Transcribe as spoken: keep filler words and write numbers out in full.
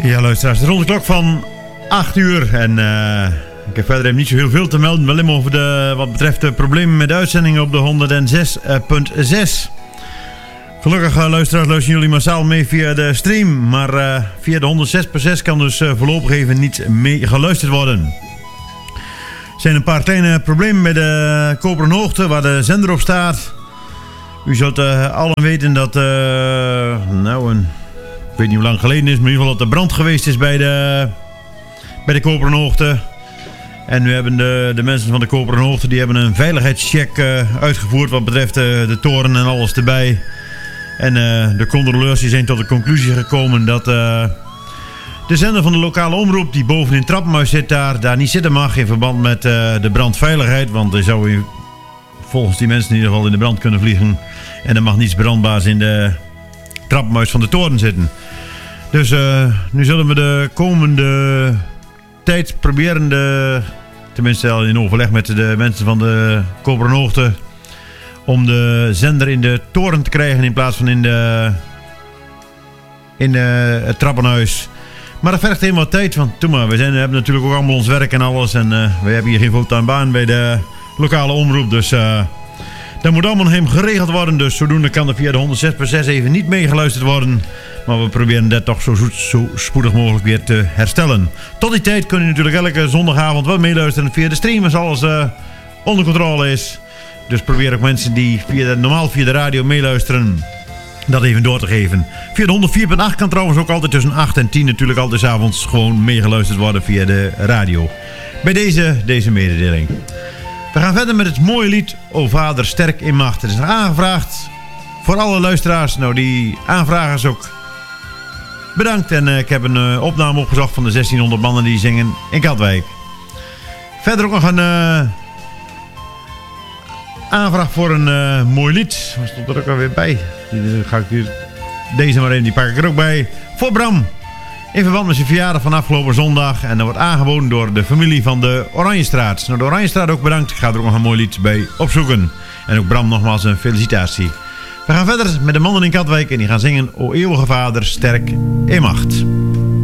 Ja, luisteraars, rond de klok van acht uur. En uh, ik heb verder niet zo heel veel te melden. Wel even over de, wat betreft de problemen met de uitzendingen op de honderdzes punt zes. Gelukkig, uh, luisteraars, luisteren jullie massaal mee via de stream. Maar uh, via de honderdzes punt zes kan dus uh, voorlopig even niet mee geluisterd worden. Er zijn een paar kleine problemen bij de Koperen Hoogte, waar de zender op staat. U zult uh, allen weten dat, uh, nou, een, ik weet niet hoe lang geleden is, maar in ieder geval dat er brand geweest is bij de, bij de Koperen Hoogte. En nu hebben de, de mensen van de Koperen Hoogte, die hebben een veiligheidscheck uh, uitgevoerd wat betreft uh, de toren en alles erbij. En uh, de controleurs die zijn tot de conclusie gekomen dat uh, de zender van de lokale omroep, die boven in het trappenhuis zit, daar, daar niet zitten mag in verband met uh, de brandveiligheid. Want er zou u volgens die mensen in ieder geval in de brand kunnen vliegen. En er mag niets brandbaars in de trappenhuis van de toren zitten. Dus uh, nu zullen we de komende tijd proberen, de, tenminste in overleg met de mensen van de Koperen Hoogte, om de zender in de toren te krijgen in plaats van in, de, in de, het trappenhuis. Maar dat vergt helemaal tijd, want toen maar, we, zijn, we hebben natuurlijk ook allemaal ons werk en alles. En uh, we hebben hier geen fulltime baan bij de lokale omroep. Dus uh, dat moet allemaal hem geregeld worden. Dus zodoende kan er via de honderdzes punt zes even niet meegeluisterd worden. Maar we proberen dat toch zo, zo spoedig mogelijk weer te herstellen. Tot die tijd kunnen u natuurlijk elke zondagavond wel meeluisteren via de stream, als alles uh, onder controle is. Dus probeer ook mensen die via de, normaal via de radio meeluisteren, dat even door te geven. Via de honderdvier punt acht kan trouwens ook altijd tussen acht en tien natuurlijk altijd 's avonds gewoon meegeluisterd worden via de radio. Bij deze, deze mededeling. We gaan verder met het mooie lied O Vader sterk in macht. Het is nog aangevraagd voor alle luisteraars. Nou, die aanvragers ook bedankt. En uh, ik heb een uh, opname opgezocht van de zestienhonderd mannen die zingen in Katwijk. Verder ook nog een uh, aanvraag voor een uh, mooi lied. Waar stond er ook alweer bij? Die, uh, ga ik hier, deze maar even, die pak ik er ook bij. Voor Bram. In verband met zijn verjaardag van afgelopen zondag. En dat wordt aangeboden door de familie van de Oranjestraat. Nou, de Oranjestraat ook bedankt. Ik ga er ook nog een mooi lied bij opzoeken. En ook Bram nogmaals een felicitatie. We gaan verder met de mannen in Katwijk. En die gaan zingen O eeuwige Vader sterk in macht.